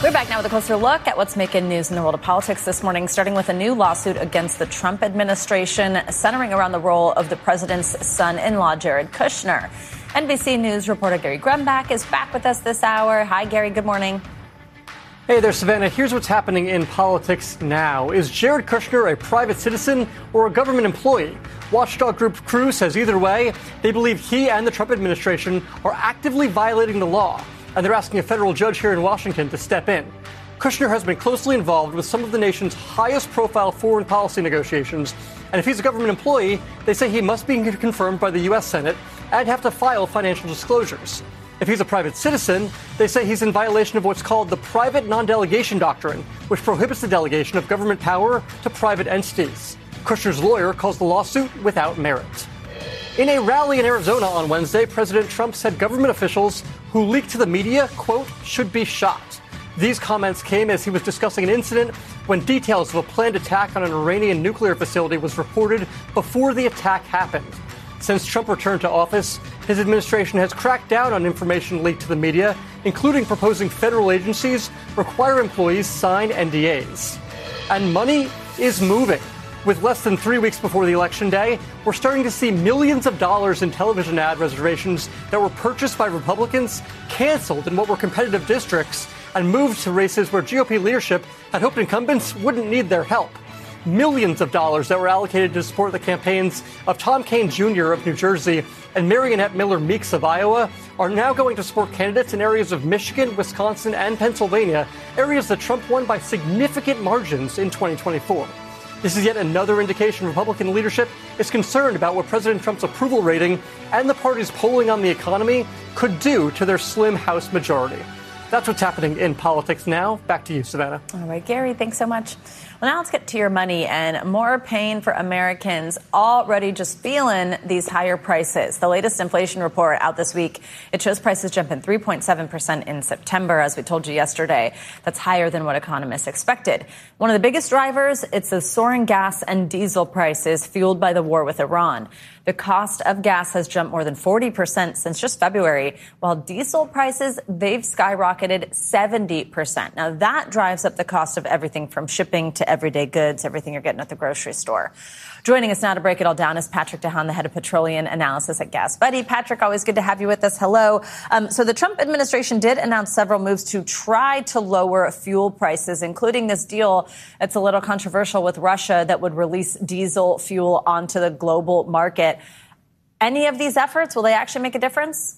We're back now with a closer look at what's making news in the world of politics this morning, starting with a new lawsuit against the Trump administration, centering around the role of the president's son-in-law, Jared Kushner. NBC News reporter Gary Grumbach is back with us this hour. Hi, Gary. Good morning. Hey there, Savannah. Here's what's happening in politics now. Is Jared Kushner a private citizen or a government employee? Watchdog group Crew says either way, they believe he and the Trump administration are actively violating the law, and they're asking a federal judge here in Washington to step in. Kushner has been closely involved with some of the nation's highest-profile foreign policy negotiations, and if he's a government employee, they say he must be confirmed by the U.S. Senate and have to file financial disclosures. If he's a private citizen, they say he's in violation of what's called the private non-delegation doctrine, which prohibits the delegation of government power to private entities. Kushner's lawyer calls the lawsuit without merit. In a rally in Arizona on Wednesday, President Trump said government officials who leaked to the media, quote, should be shot. These comments came as he was discussing an incident when details of a planned attack on an Iranian nuclear facility was reported before the attack happened. Since Trump returned to office, his administration has cracked down on information leaked to the media, including proposing federal agencies require employees sign NDAs. And money is moving. With less than 3 weeks before the election day, we're starting to see millions of dollars in television ad reservations that were purchased by Republicans canceled in what were competitive districts and moved to races where GOP leadership had hoped incumbents wouldn't need their help. Millions of dollars that were allocated to support the campaigns of Tom Kean Jr. of New Jersey and Marionette Miller Meeks of Iowa are now going to support candidates in areas of Michigan, Wisconsin, and Pennsylvania, areas that Trump won by significant margins in 2024. This is yet another indication Republican leadership is concerned about what President Trump's approval rating and the party's polling on the economy could do to their slim House majority. That's what's happening in politics now. Back to you, Savannah. All right, Gary, thanks so much. Well, now let's get to your money and more pain for Americans already just feeling these higher prices. The latest inflation report out this week, it shows prices jumping 3.7% in September, as we told you yesterday. That's higher than what economists expected. One of the biggest drivers, it's the soaring gas and diesel prices fueled by the war with Iran. The cost of gas has jumped more than 40% since just February, while diesel prices, they've skyrocketed 70%. Now, that drives up the cost of everything from shipping to everyday goods, everything you're getting at the grocery store. Joining us now to break it all down is Patrick DeHaan, the head of petroleum analysis at Gas Buddy. Patrick, always good to have you with us. Hello. So the Trump administration did announce several moves to try to lower fuel prices, including this deal that's a little controversial with Russia that would release diesel fuel onto the global market. Any of these efforts, will they actually make a difference?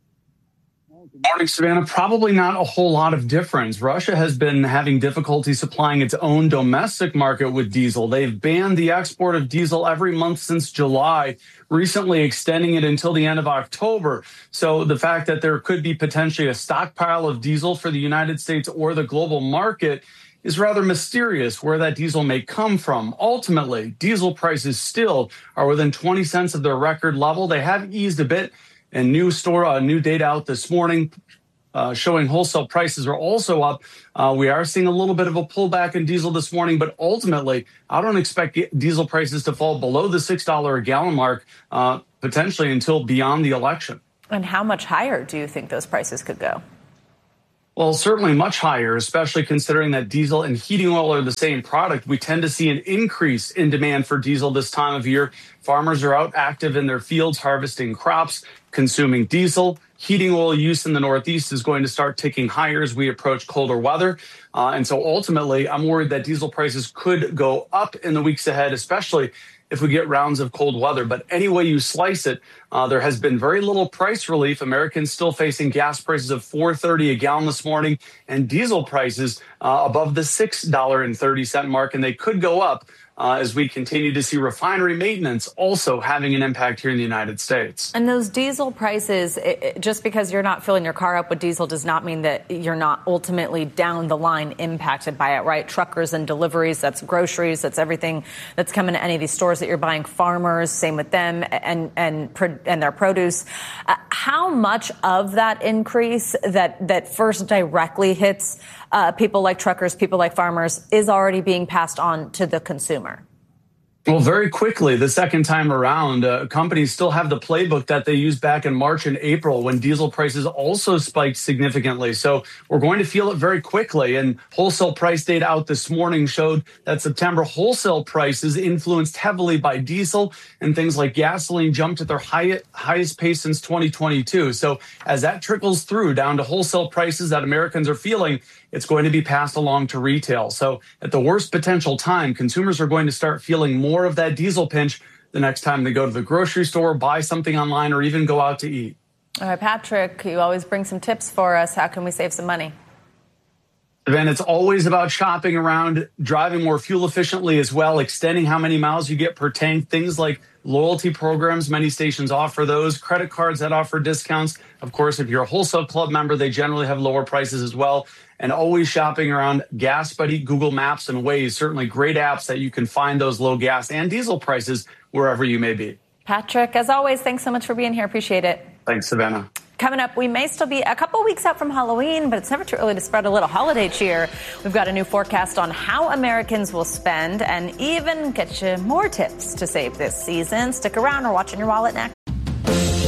Good morning, Savannah. Probably not a whole lot of difference. Russia has been having difficulty supplying its own domestic market with diesel. They've banned the export of diesel every month since July, recently extending it until the end of October. So the fact that there could be potentially a stockpile of diesel for the United States or the global market is rather mysterious where that diesel may come from. Ultimately, diesel prices still are within 20 cents of their record level. They have eased a bit. And new data out this morning showing wholesale prices are also up. We are seeing a little bit of a pullback in diesel this morning, but ultimately, I don't expect diesel prices to fall below the $6 a gallon mark, potentially until beyond the election. And how much higher do you think those prices could go? Well, certainly much higher, especially considering that diesel and heating oil are the same product. We tend to see an increase in demand for diesel this time of year. Farmers are out active in their fields harvesting crops, consuming diesel. Heating oil use in the Northeast is going to start ticking higher as we approach colder weather. And so ultimately, I'm worried that diesel prices could go up in the weeks ahead, especially if we get rounds of cold weather. But any way you slice it, there has been very little price relief. Americans still facing gas prices of $4.30 a gallon this morning and diesel prices above the $6.30 mark, and they could go up as we continue to see refinery maintenance also having an impact here in the United States. And those diesel prices, just because you're not filling your car up with diesel does not mean that you're not ultimately down the line impacted by it, right? Truckers and deliveries, that's groceries, that's everything that's coming to any of these stores that you're buying. Farmers, same with them, and their produce. How much of that increase that first directly hits people like truckers, people like farmers, is already being passed on to the consumer? Well, very quickly, the second time around, companies still have the playbook that they used back in March and April when diesel prices also spiked significantly. So we're going to feel it very quickly. And wholesale price data out this morning showed that September wholesale prices, influenced heavily by diesel and things like gasoline, jumped at their highest pace since 2022. So as that trickles through down to wholesale prices that Americans are feeling, it's going to be passed along to retail. So at the worst potential time, consumers are going to start feeling more of that diesel pinch the next time they go to the grocery store, buy something online, or even go out to eat. All right, Patrick, you always bring some tips for us. How can we save some money? Then it's always about shopping around, driving more fuel efficiently as well, extending how many miles you get per tank, things like loyalty programs. Many stations offer those, credit cards that offer discounts. Of course, if you're a wholesale club member, they generally have lower prices as well. And always shopping around Gas Buddy, Google Maps, and Waze. Certainly great apps that you can find those low gas and diesel prices wherever you may be. Patrick, as always, thanks so much for being here. Appreciate it. Thanks, Savannah. Coming up, we may still be a couple weeks out from Halloween, but it's never too early to spread a little holiday cheer. We've got a new forecast on how Americans will spend and even get you more tips to save this season. Stick around, we're watching your wallet next.